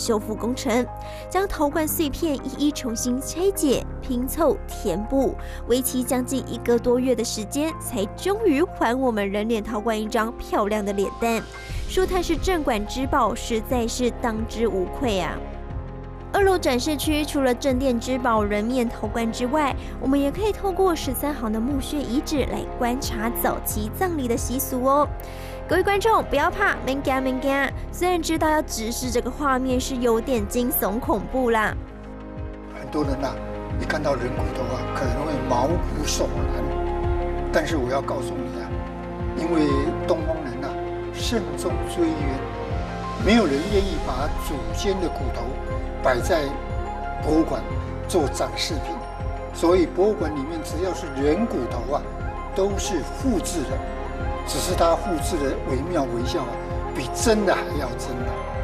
修复工程，将陶罐碎片一一重新拆解、拼凑、填补，为期将近1个多月的时间，才终于还我们人脸陶罐一张漂亮的脸蛋。说它是镇馆之宝，实在是当之无愧啊！2楼展示区除了镇店之宝人面陶罐之外，我们也可以透过13行的墓穴遗址来观察早期葬礼的习俗哦。各位观众不要怕，免惊，虽然知道要直视这个画面是有点惊悚恐怖啦。 很多人一看到人骨头可能会毛骨悚然，但是我要告诉你因为东方人慎终追远，没有人愿意把祖先的骨头摆在博物馆做展示品，所以博物馆里面只要是人骨头都是复制的，只是它复制的惟妙惟肖比真的还要真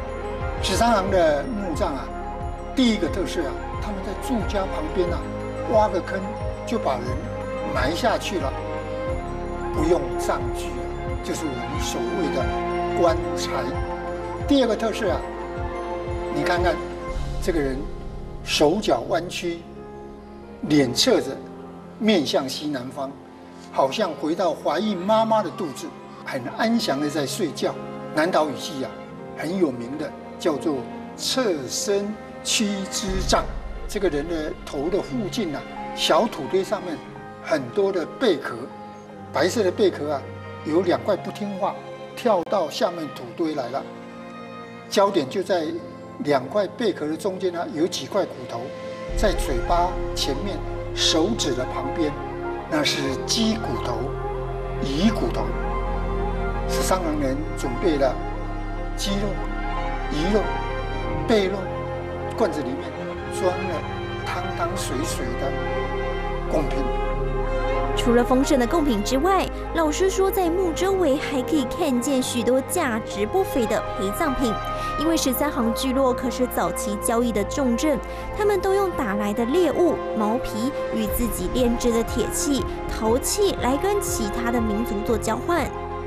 13行的墓葬第一个特色他们在住家旁边挖个坑就把人埋下去了，不用葬具就是我们所谓的棺材。第二个特色你看看这个人手脚弯曲，脸侧着，面向西南方，好像回到怀孕妈妈的肚子，很安详的在睡觉。南岛语系很有名的叫做侧身屈肢杖。这个人的头的附近小土堆上面很多的贝壳，白色的贝壳有2块不听话，跳到下面土堆来了。焦点就在2块贝壳的中间有几块骨头，在嘴巴前面、手指的旁边，那是鸡骨头、鱼骨头。13行人准备了鸡肉、鱼肉、贝肉，罐子里面装了汤汤水水的贡品。 除了丰盛的贡品之外，老师说在墓周围还可以看见许多价值不菲的陪葬品，因为13行聚落可是早期交易的重镇，他们都用打来的猎物、毛皮与自己炼制的铁器、陶器来跟其他的民族做交换。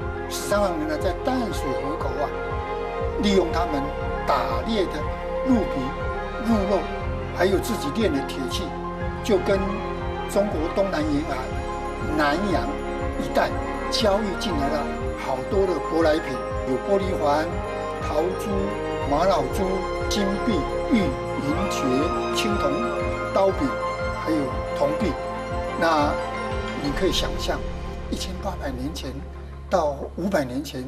13行人在淡水河口利用他们打猎的鹿皮、鹿肉，还有自己炼的铁器，就跟中国东南沿海、南洋一带交易进来了好多的舶来品，有玻璃环、陶珠、玛瑙珠、金币、玉、银蕨、青铜、刀柄，还有铜币。那你可以想象，1800年前到500年前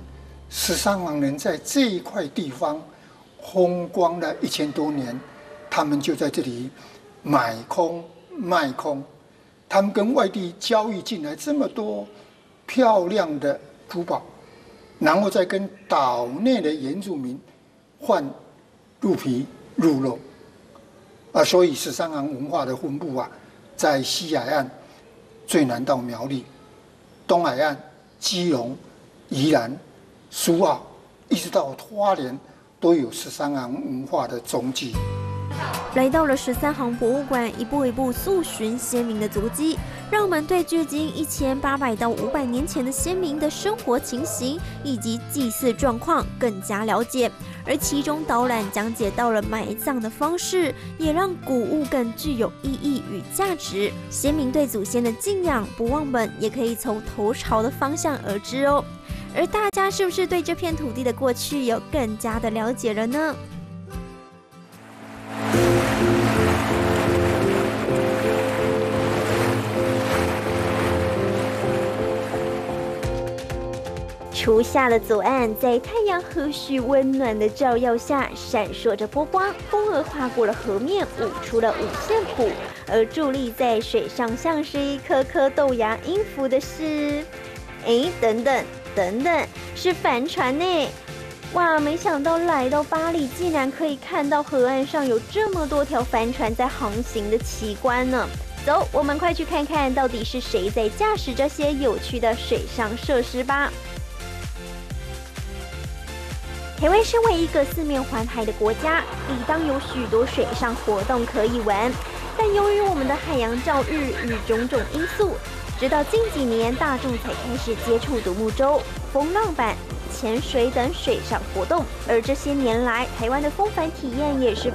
，13行人在这一块地方风光了1000多年，他们就在这里买空卖空。他们跟外地交易进来这么多漂亮的珠宝，然后再跟岛内的原住民换鹿皮、鹿肉，所以13行文化的分布在西海岸最南到苗栗，东海岸基隆、宜兰、苏澳，一直到花莲，都有13行文化的踪迹。 来到了13行博物馆，一步一步溯寻先民的足迹，让我们对距今1800到500年前的先民的生活情形以及祭祀状况更加了解。而其中导览讲解到了埋葬的方式，也让古物更具有意义与价值。先民对祖先的敬仰不忘本，也可以从头朝的方向而知哦。而大家是不是对这片土地的过去有更加的了解了呢？初夏的左岸，在太阳和煦温暖的照耀下，闪烁着波光。风儿划过了河面，舞出了五线谱。而伫立在水上，像是一颗颗豆芽音符的是，等等，是帆船呢！哇，没想到来到巴黎，竟然可以看到河岸上有这么多条帆船在航行的奇观呢！走，我们快去看看到底是谁在驾驶这些有趣的水上设施吧。台湾身为一个四面环海的国家，理当有许多水上活动可以玩。但由于我们的海洋教育与种种因素，直到近几年大众才开始接触独木舟、风浪板、 潜水等水上活动。而这些年来，台湾的风帆体验也是